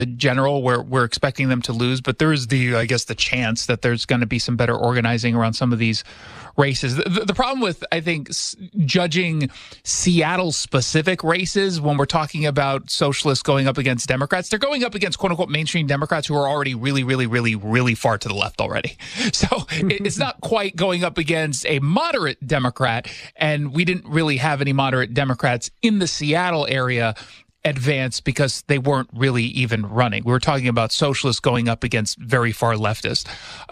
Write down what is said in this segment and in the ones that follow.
general, we're expecting them to lose, but there's the chance that there's going to be some better organizing around some of these races. The problem with, I think, judging Seattle-specific races when we're talking about socialists going up against Democrats, they're going up against quote-unquote mainstream Democrats who are already really, really, really, really far to the left already. So it's not quite going up against a moderate Democrat, and we didn't really have any moderate Democrats in the Seattle area advance because they weren't really even running. We were talking about socialists going up against very far leftists.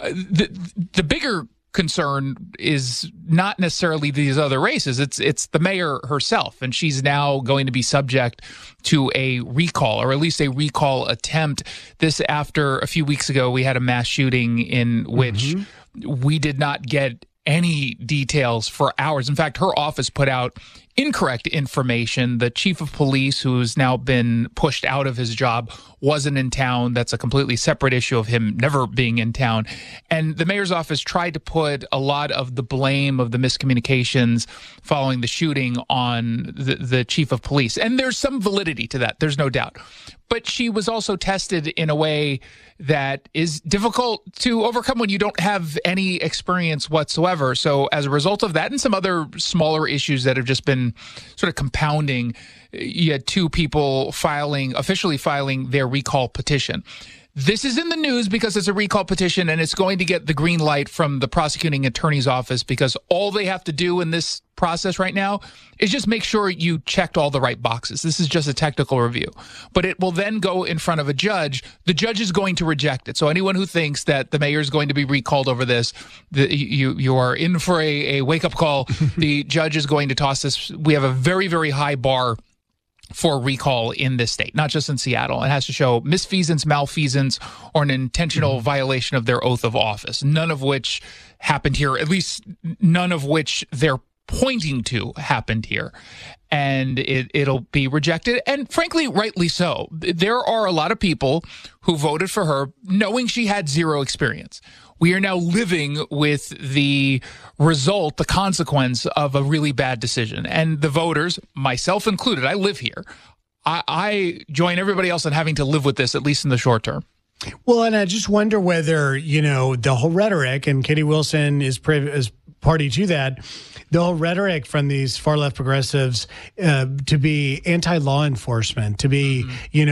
The bigger concern is not necessarily these other races. It's the mayor herself, and she's now going to be subject to a recall, or at least a recall attempt. This after a few weeks ago we had a mass shooting in which we did not get any details for hours. In fact, her office put out incorrect information. The chief of police, who's now been pushed out of his job, wasn't in town. That's a completely separate issue of him never being in town. And the mayor's office tried to put a lot of the blame of the miscommunications following the shooting on the chief of police. And there's some validity to that. There's no doubt. But she was also tested in a way that is difficult to overcome when you don't have any experience whatsoever. So as a result of that and some other smaller issues that have just been sort of compounding, you had two people officially filing their recall petition. This is in the news because it's a recall petition, and it's going to get the green light from the prosecuting attorney's office, because all they have to do in this process right now is just make sure you checked all the right boxes. This is just a technical review. But it will then go in front of a judge. The judge is going to reject it. So anyone who thinks that the mayor is going to be recalled over this, you are in for a wake-up call. The judge is going to toss this. We have a very, very high bar for recall in this state, not just in Seattle. It has to show misfeasance, malfeasance, or an intentional violation of their oath of office, none of which happened here, at least none of which they're pointing to happened here. And it'll be rejected. And frankly, rightly so. There are a lot of people who voted for her knowing she had zero experience. We are now living with the result, the consequence of a really bad decision. And the voters, myself included, I live here. I join everybody else in having to live with this, at least in the short term. Well, and I just wonder whether, the whole rhetoric, and Katie Wilson is party to that, the whole rhetoric from these far left progressives to be anti-law enforcement, to be,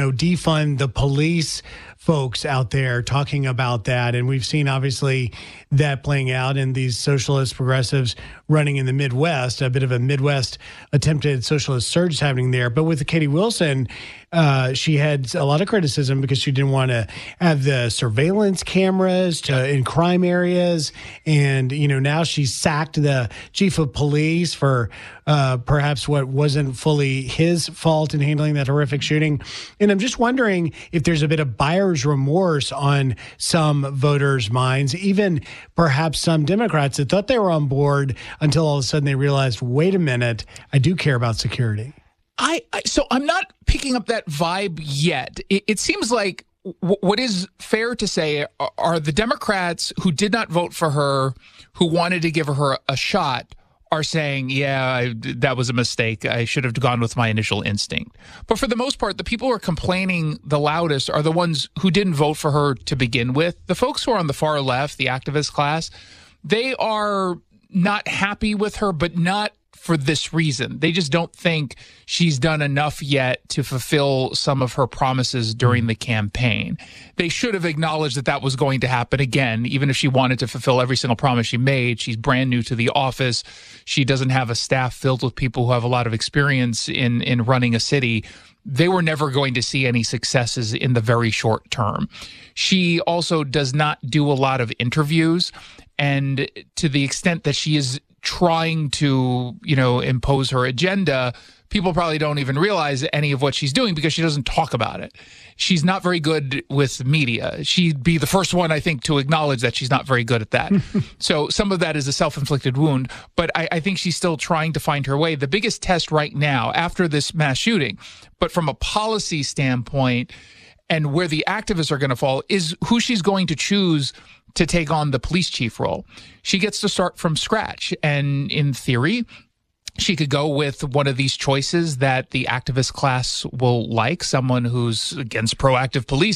defund the police folks out there talking about that. And we've seen, obviously, that playing out in these socialist progressives running in the Midwest, a bit of a Midwest attempted socialist surge happening there. But with Katie Wilson, she had a lot of criticism because she didn't want to have the surveillance cameras in crime areas. And, now she sacked the chief of police for perhaps what wasn't fully his fault in handling that horrific shooting. And I'm just wondering if there's a bit of buyer's remorse on some voters' minds, even perhaps some Democrats that thought they were on board until all of a sudden they realized, wait a minute, I do care about security. So I'm not picking up that vibe yet. It seems like what is fair to say are the Democrats who did not vote for her, who wanted to give her a shot, are saying, that was a mistake. I should have gone with my initial instinct. But for the most part, the people who are complaining the loudest are the ones who didn't vote for her to begin with. The folks who are on the far left, the activist class, they are not happy with her, but not for this reason. They just don't think she's done enough yet to fulfill some of her promises during the campaign. They should have acknowledged that that was going to happen again, even if she wanted to fulfill every single promise she made. She's brand new to the office. She doesn't have a staff filled with people who have a lot of experience in running a city. They were never going to see any successes in the very short term. She also does not do a lot of interviews. And to the extent that she is trying to, impose her agenda, people probably don't even realize any of what she's doing because she doesn't talk about it. She's not very good with media. She'd be the first one, I think, to acknowledge that she's not very good at that. So some of that is a self-inflicted wound, but I think she's still trying to find her way. The biggest test right now, after this mass shooting, but from a policy standpoint and where the activists are going to fall, is who she's going to choose to take on the police chief role. She gets to start from scratch. And in theory, she could go with one of these choices that the activist class will like, someone who's against proactive policing.